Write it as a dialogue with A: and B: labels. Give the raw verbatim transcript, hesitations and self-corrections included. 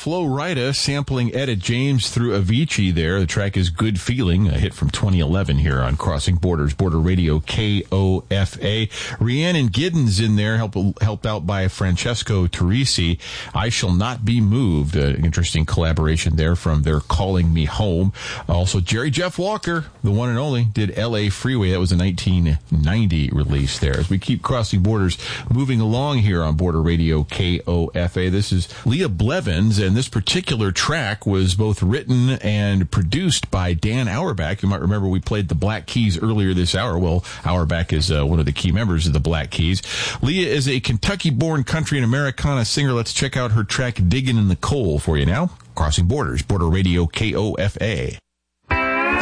A: Flo Rida sampling Etta James through Avicii there. The track is Good Feeling, a hit from twenty eleven here on Crossing Borders, Border Radio K O F A. Rhiannon Giddens in there, help, helped out by Francesco Teresi. I Shall Not Be Moved. Uh, interesting collaboration there from their Calling Me Home. Also, Jerry Jeff Walker, the one and only, did L A Freeway. That was a nineteen ninety release there. As we keep crossing borders, moving along here on Border Radio K O F A. This is Leah Blevins, and this particular track was both written and produced by Dan Auerbach. You might remember we played the Black Keys earlier this hour. Well, Auerbach is uh, one of the key members of the Black Keys. Leah is a Kentucky-born country and Americana singer. Let's check out her track Diggin' in the Coal for you now. Crossing Borders, Border Radio K O F A.